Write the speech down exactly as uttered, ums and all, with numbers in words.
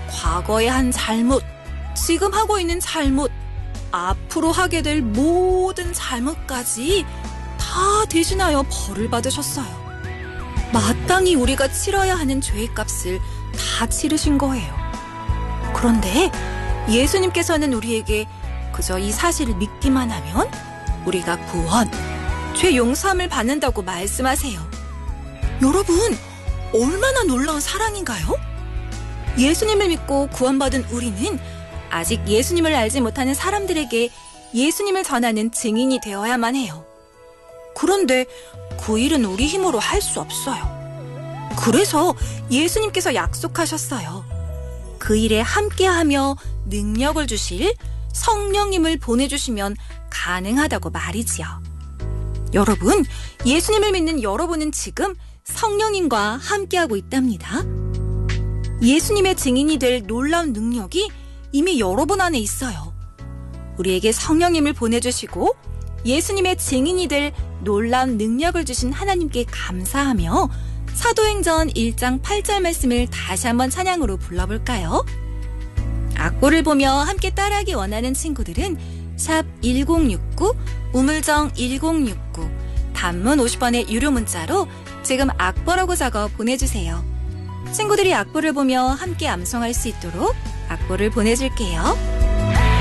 과거에 한 잘못, 지금 하고 있는 잘못, 앞으로 하게 될 모든 잘못까지 다 대신하여 벌을 받으셨어요. 마땅히 우리가 치러야 하는 죄의 값을 다 치르신 거예요. 그런데 예수님께서는 우리에게 그저 이 사실을 믿기만 하면 우리가 구원, 죄 용서함을 받는다고 말씀하세요. 여러분, 얼마나 놀라운 사랑인가요? 예수님을 믿고 구원받은 우리는 아직 예수님을 알지 못하는 사람들에게 예수님을 전하는 증인이 되어야만 해요. 그런데 그 일은 우리 힘으로 할 수 없어요. 그래서 예수님께서 약속하셨어요. 그 일에 함께하며 능력을 주실 성령님을 보내주시면 가능하다고 말이지요. 여러분, 예수님을 믿는 여러분은 지금 성령님과 함께하고 있답니다. 예수님의 증인이 될 놀라운 능력이 이미 여러분 안에 있어요. 우리에게 성령님을 보내주시고 예수님의 증인이 될 놀라운 능력을 주신 하나님께 감사하며 사도행전 일 장 팔 절 말씀을 다시 한번 찬양으로 불러볼까요? 악보를 보며 함께 따라하기 원하는 친구들은 샵 일공육구, 우물정 일공육구, 단문 오십 원의 유료 문자로 지금 악보라고 적어 보내주세요. 친구들이 악보를 보며 함께 암송할 수 있도록 악보를 보내줄게요.